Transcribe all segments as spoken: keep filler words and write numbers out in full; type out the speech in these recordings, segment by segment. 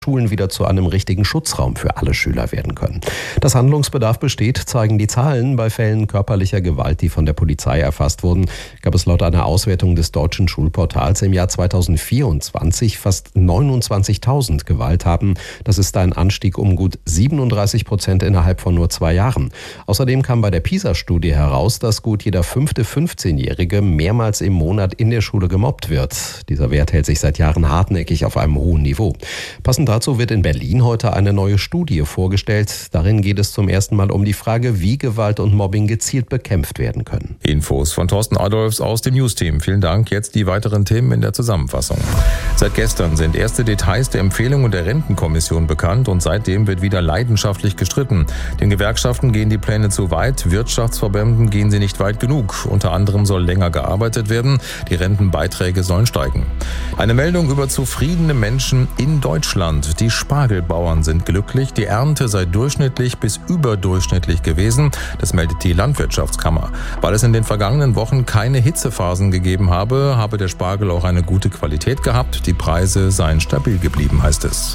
Schulen wieder zu einem richtigen Schutzraum für alle Schüler werden können. Dass Handlungsbedarf besteht, zeigen die Zahlen. Bei Fällen körperlicher Gewalt, die von der Polizei erfasst wurden, gab es laut einer Auswertung des Deutschen Schulportals im Jahr zweitausendvierundzwanzig fast neunundzwanzigtausend Gewalttaten. Das ist ein Anstieg um gut siebenunddreißig Prozent innerhalb von nur zwei Jahren. Außerdem kam bei der PISA-Studie heraus, dass gut jeder fünfte fünfzehnjährige mehrmals im Monat in der Schule gemobbt wird. Dieser Wert hält sich seit Jahren hartnäckig auf einem hohen Niveau. Passend dazu wird in Berlin heute eine neue Studie vorgestellt. Darin geht es zum ersten Mal um die Frage, wie Gewalt und Mobbing gezielt bekämpft werden können. Infos von Thorsten Adolfs aus dem News-Team. Vielen Dank. Jetzt die weiteren Themen in der Zusammenfassung. Seit gestern sind erste Details der Empfehlungen der Rentenkommission bekannt und seitdem wird wieder leidenschaftlich gestritten. Den Gewerkschaften gehen die Pläne zu weit, Wirtschaftsverbänden gehen sie nicht weit genug. Unter anderem soll länger gearbeitet werden, die Rentenbeiträge sollen steigen. Eine Meldung über zufriedene Menschen in Deutschland. Die Spargelbauern sind glücklich, die Ernte sei durchschnittlich bis überdurchschnittlich gewesen. Das meldet die Landwirtschaftskammer. Weil es in den vergangenen Wochen keine Hitzephasen gegeben habe, habe der Spargel auch eine gute Qualität gehabt. Die Preise seien stabil geblieben, heißt es.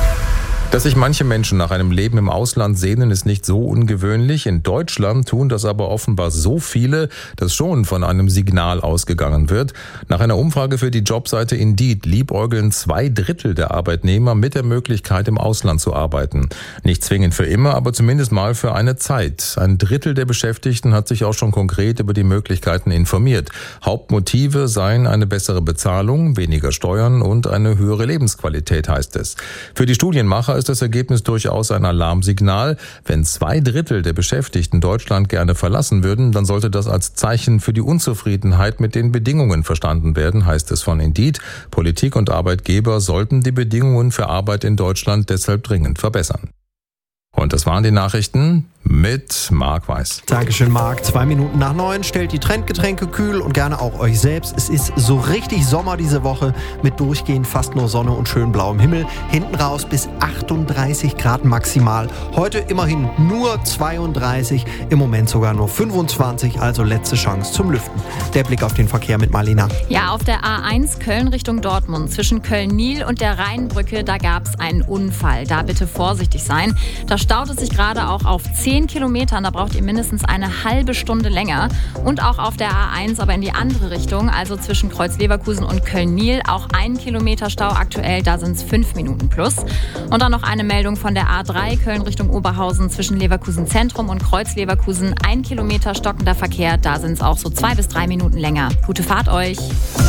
Dass sich manche Menschen nach einem Leben im Ausland sehnen, ist nicht so ungewöhnlich. In Deutschland tun das aber offenbar so viele, dass schon von einem Signal ausgegangen wird. Nach einer Umfrage für die Jobseite Indeed liebäugeln zwei Drittel der Arbeitnehmer mit der Möglichkeit, im Ausland zu arbeiten. Nicht zwingend für immer, aber zumindest mal für eine Zeit. Ein Drittel der Beschäftigten hat sich auch schon konkret über die Möglichkeiten informiert. Hauptmotive seien eine bessere Bezahlung, weniger Steuern und eine höhere Lebensqualität, heißt es. Für die Studienmacher ist das Ergebnis durchaus ein Alarmsignal. Wenn zwei Drittel der Beschäftigten Deutschland gerne verlassen würden, dann sollte das als Zeichen für die Unzufriedenheit mit den Bedingungen verstanden werden, heißt es von Indeed. Politik und Arbeitgeber sollten die Bedingungen für Arbeit in Deutschland deshalb dringend verbessern. Und das waren die Nachrichten mit Marc Weiß. Dankeschön, Marc. Zwei Minuten nach neun stellt die Trendgetränke kühl und gerne auch euch selbst. Es ist so richtig Sommer diese Woche mit durchgehend fast nur Sonne und schön blauem Himmel. Hinten raus bis achtunddreißig Grad maximal. Heute immerhin nur zweiunddreißig, im Moment sogar nur fünfundzwanzig, also letzte Chance zum Lüften. Der Blick auf den Verkehr mit Marlena. Ja, auf der A eins Köln Richtung Dortmund zwischen Köln-Nil und der Rheinbrücke, da gab es einen Unfall. Da bitte vorsichtig sein. Da staut es sich gerade auch auf zehn Kilometern, da braucht ihr mindestens eine halbe Stunde länger. Und auch auf der A eins, aber in die andere Richtung, also zwischen Kreuz-Leverkusen und Köln-Nil, auch ein Kilometer Stau aktuell, da sind es fünf Minuten plus. Und dann noch eine Meldung von der A drei, Köln Richtung Oberhausen zwischen Leverkusen Zentrum und Kreuz-Leverkusen, ein Kilometer stockender Verkehr, da sind es auch so zwei bis drei Minuten länger. Gute Fahrt euch!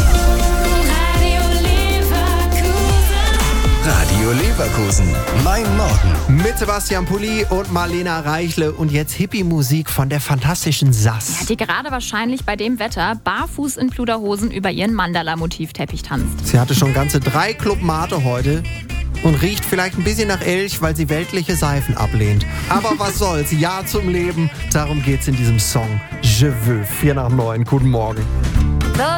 Radio Leverkusen, mein Morgen. Mit Sebastian Pulli und Marlena Reichle und jetzt Hippie-Musik von der fantastischen Sass. Ja, die gerade wahrscheinlich bei dem Wetter barfuß in Pluderhosen über ihren Mandala-Motivteppich tanzt. Sie hatte schon ganze drei Club Mate heute und riecht vielleicht ein bisschen nach Elch, weil sie weltliche Seifen ablehnt. Aber was soll's, Ja zum Leben, darum geht's in diesem Song. Je veux, vier nach neun, guten Morgen.